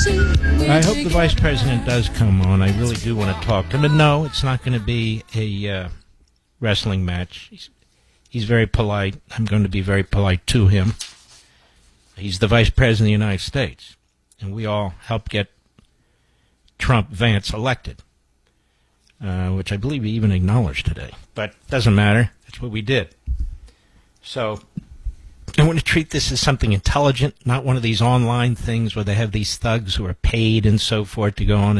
I hope the vice president does come on. I really do want to talk to him. And no, it's not going to be a wrestling match. He's very polite. I'm going to be very polite to him. He's the vice president of the United States, and we all helped get Trump-Vance elected, which I believe he even acknowledged today. But it doesn't matter. That's what we did. So I want to treat this as something intelligent, not one of these online things where they have these thugs who are paid and so forth to go on